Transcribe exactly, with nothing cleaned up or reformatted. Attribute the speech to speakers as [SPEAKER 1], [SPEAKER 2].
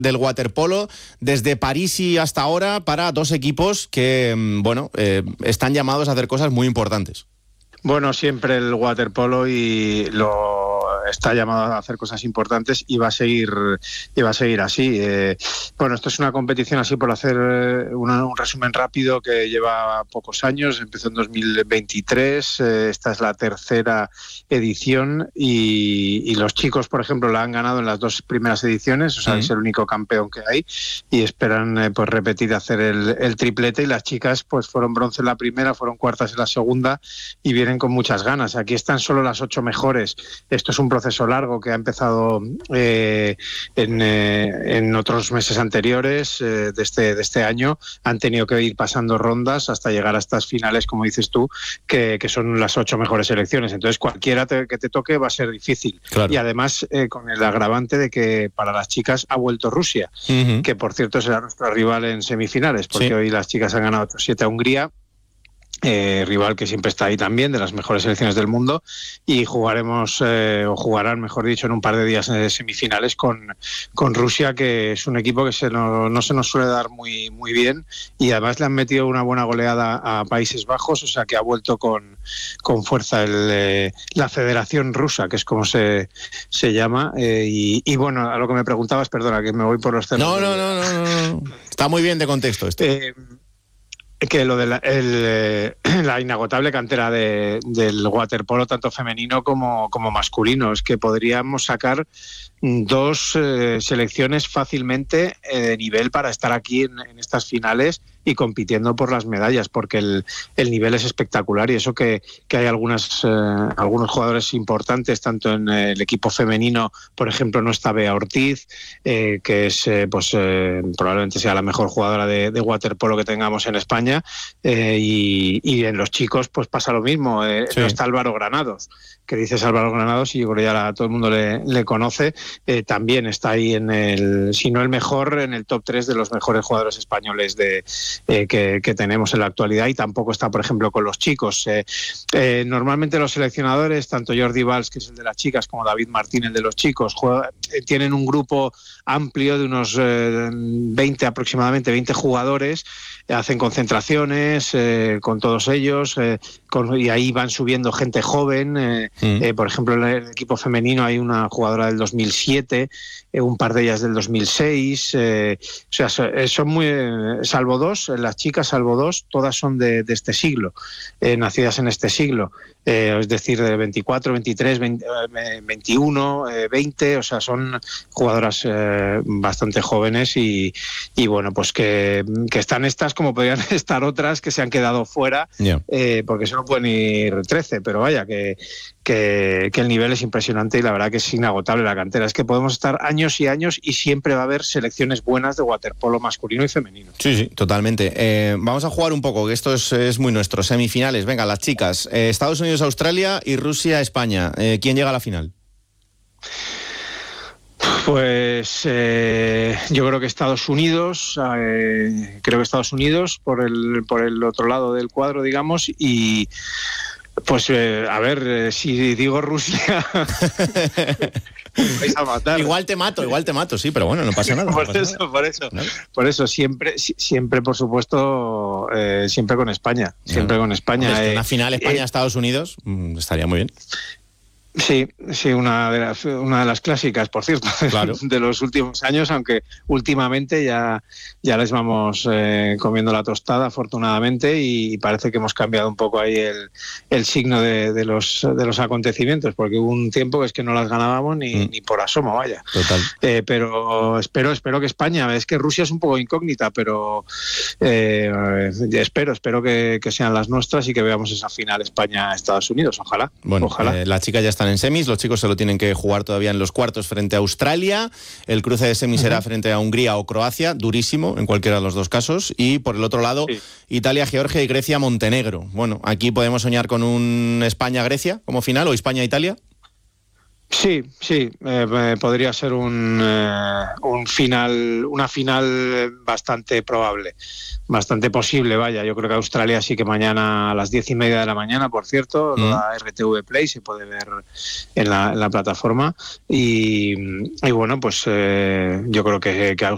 [SPEAKER 1] del waterpolo desde París y hasta ahora para dos equipos que, bueno, eh, están llamados a hacer cosas muy importantes.
[SPEAKER 2] Bueno, siempre el waterpolo y lo está llamado a hacer cosas importantes y va a seguir y va a seguir así. Eh, bueno, esto es una competición, así por hacer una, un resumen rápido, que lleva pocos años. Empezó en dos mil veintitrés, eh, esta es la tercera edición y, y los chicos, por ejemplo, la han ganado en las dos primeras ediciones, o sea, uh-huh. es el único campeón que hay y esperan eh, pues repetir, hacer el, el triplete, y las chicas pues fueron bronce en la primera, fueron cuartas en la segunda y vienen con muchas ganas. Aquí están solo las ocho mejores. Esto es un proceso largo que ha empezado eh, en, eh, en otros meses anteriores eh, de, este, de este año. Han tenido que ir pasando rondas hasta llegar a estas finales, como dices tú, que, que son las ocho mejores selecciones. Entonces cualquiera te, que te toque va a ser difícil. Claro. Y además eh, con el agravante de que para las chicas ha vuelto Rusia, uh-huh. que por cierto será nuestro rival en semifinales, porque sí. hoy las chicas han ganado ocho siete a Hungría. Eh, rival que siempre está ahí también, de las mejores selecciones del mundo, y jugaremos, eh, o jugarán, mejor dicho, en un par de días en semifinales con, con Rusia, que es un equipo que se no, no se nos suele dar muy, muy bien, y además le han metido una buena goleada a Países Bajos, o sea que ha vuelto con, con fuerza el, eh, la Federación Rusa, que es como se, se llama, eh, y, y bueno, a lo que me preguntabas, perdona, que me voy por los temas.
[SPEAKER 1] No, no, no, no, no, no. Está muy bien de contexto esto.
[SPEAKER 2] Eh, que lo de la, el, la inagotable cantera de, del waterpolo, tanto femenino como, como masculino, es que podríamos sacar dos eh, selecciones fácilmente eh, de nivel para estar aquí en, en estas finales y compitiendo por las medallas, porque el, el nivel es espectacular, y eso que, que hay algunas, eh, algunos jugadores importantes, tanto en el equipo femenino, por ejemplo, no está Bea Ortiz, eh, que es eh, pues eh, probablemente sea la mejor jugadora de, de waterpolo que tengamos en España, eh, y, y en los chicos pues pasa lo mismo, eh, sí. no está Álvaro Granados, que dices Álvaro Granados y yo creo que ya la, todo el mundo le, le conoce, eh, también está ahí en el, si no el mejor, en el top tres de los mejores jugadores españoles de Eh, que, que tenemos en la actualidad, y tampoco está, por ejemplo, con los chicos. Eh, eh, normalmente los seleccionadores, tanto Jordi Valls, que es el de las chicas, como David Martín, el de los chicos, juega, eh, tienen un grupo amplio de unos eh, veinte aproximadamente, veinte jugadores, eh, hacen concentraciones eh, con todos ellos, eh, con, y ahí van subiendo gente joven. Eh, mm. eh, por ejemplo, en el equipo femenino hay una jugadora del dos mil siete, eh, un par de ellas del dos mil seis, eh, o sea, son muy, eh, salvo dos, las chicas, salvo dos, todas son de, de este siglo, eh, nacidas en este siglo, eh, es decir, de veinticuatro, veintitrés, veinte, veintiuno, eh, veinte, o sea, son jugadoras eh, bastante jóvenes y, y bueno, pues que, que están estas como podrían estar otras que se han quedado fuera, yeah. eh, porque solo pueden ir trece, pero vaya, que, que, que el nivel es impresionante y la verdad que es inagotable la cantera. Es que podemos estar años y años y siempre va a haber selecciones buenas de waterpolo masculino y femenino.
[SPEAKER 1] Sí, sí, totalmente. Eh, vamos a jugar un poco, que esto es, es muy nuestro. Semifinales, venga, las chicas. Eh, Estados Unidos, Australia y Rusia, España. Eh, ¿Quién llega a la final?
[SPEAKER 2] Pues eh, yo creo que Estados Unidos, eh, creo que Estados Unidos por el, por el otro lado del cuadro, digamos, y pues eh, a ver, eh, si digo Rusia... vais a matar.
[SPEAKER 1] Igual te mato, igual te mato, sí, pero bueno, no pasa nada.
[SPEAKER 2] por,
[SPEAKER 1] no pasa
[SPEAKER 2] eso,
[SPEAKER 1] nada.
[SPEAKER 2] por eso,
[SPEAKER 1] ¿No?
[SPEAKER 2] por eso, siempre, siempre, por supuesto, eh, siempre con España, siempre no. con España.
[SPEAKER 1] Hombre, es que
[SPEAKER 2] eh,
[SPEAKER 1] una final España-Estados eh, Unidos mmm, estaría muy bien.
[SPEAKER 2] Sí, sí, una de las, una de las clásicas, por cierto,
[SPEAKER 1] claro.
[SPEAKER 2] de los últimos años, aunque últimamente ya, ya les vamos eh, comiendo la tostada, afortunadamente, y parece que hemos cambiado un poco ahí el, el signo de, de, los, de los acontecimientos, porque hubo un tiempo que es que no las ganábamos ni, mm. ni por asomo, vaya.
[SPEAKER 1] Total.
[SPEAKER 2] Eh, pero espero, espero que España, es que Rusia es un poco incógnita, pero eh, espero, espero que, que sean las nuestras y que veamos esa final España-Estados Unidos, ojalá.
[SPEAKER 1] Bueno,
[SPEAKER 2] ojalá.
[SPEAKER 1] Eh, la chica ya está en semis, los chicos se lo tienen que jugar todavía en los cuartos frente a Australia, el cruce de semis uh-huh. será frente a Hungría o Croacia, durísimo en cualquiera de los dos casos, y por el otro lado, sí. Italia, Georgia y Grecia, Montenegro. Bueno, aquí podemos soñar con un España-Grecia como final, o España-Italia.
[SPEAKER 2] Sí, sí, eh, podría ser un, eh, un final, una final bastante probable, bastante posible, vaya. Yo creo que Australia sí que mañana a las diez y media de la mañana, por cierto, mm. la R T V Play se puede ver en la, en la plataforma y, y bueno, pues eh, yo creo que, que